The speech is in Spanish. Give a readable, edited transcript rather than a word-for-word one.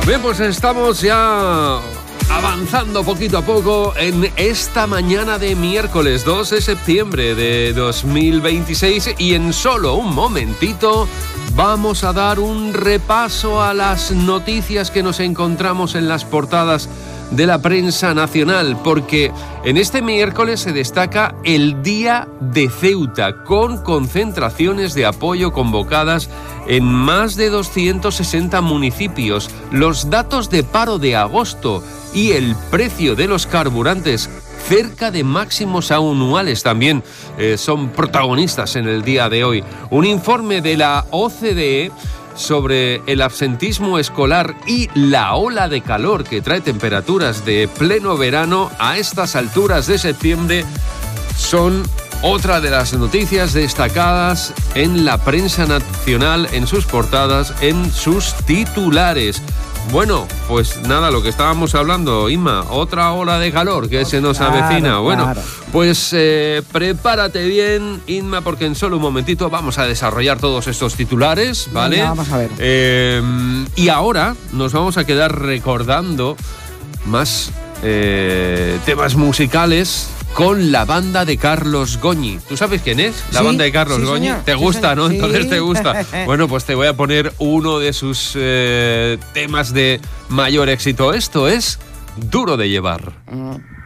Bien, pues estamos ya avanzando poquito a poco en esta mañana de miércoles 2 de septiembre de 2026 y en solo un momentito vamos a dar un repaso a las noticias que nos encontramos en las portadas de la prensa nacional, porque en este miércoles se destaca el Día de Ceuta, con concentraciones de apoyo convocadas en más de 260 municipios. Los datos de paro de agosto y el precio de los carburantes cerca de máximos anuales también son protagonistas en el día de hoy. Un informe de la OCDE sobre el absentismo escolar y la ola de calor que trae temperaturas de pleno verano a estas alturas de septiembre son otra de las noticias destacadas en la prensa nacional, en sus portadas, en sus titulares. Bueno, pues nada, lo que estábamos hablando, Inma, otra ola de calor que se nos avecina. Bueno, pues prepárate bien, Inma, porque en solo un momentito vamos a desarrollar todos estos titulares, ¿vale? Venga, vamos a ver. Y ahora nos vamos a quedar recordando más temas musicales con la banda de Carlos Goñi. ¿Tú sabes quién es? La banda de Carlos Goñi. Señor. ¿Te gusta, no? Sí. Entonces te gusta. Bueno, pues te voy a poner uno de sus temas de mayor éxito. Esto es Duro de Llevar.